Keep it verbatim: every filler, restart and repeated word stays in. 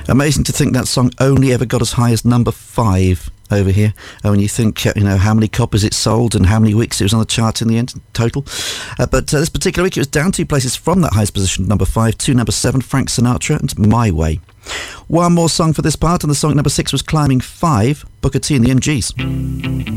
Amazing to think that song only ever got as high as number five over here. Uh, when you think, uh, you know, how many copies it sold and how many weeks it was on the chart in the end, total. Uh, but uh, this particular week it was down two places from that highest position, number five to number seven, Frank Sinatra and My Way. One more song for this part, and the song number six was climbing five, Booker T and the M Gs.